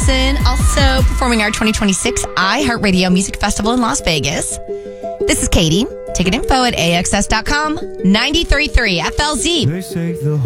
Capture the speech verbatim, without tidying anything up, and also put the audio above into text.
Anderson, also performing our twenty twenty-six iHeartRadio Music Festival in Las Vegas. This is Katie. Ticket info at A X S dot com. ninety-three point three F L Z.